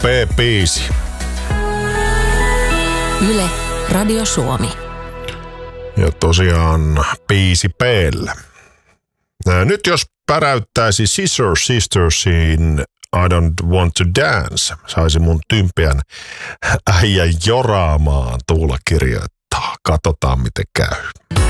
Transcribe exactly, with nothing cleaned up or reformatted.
P-biisi. Yle, Radio Suomi. Ja tosiaan biisi P:llä. Nyt jos päräyttäisi Scissor Sistersin I Don't Want to Dance, saisi mun tympeän äijän joraamaan Tuula kirjoittaa. Katsotaan miten käy.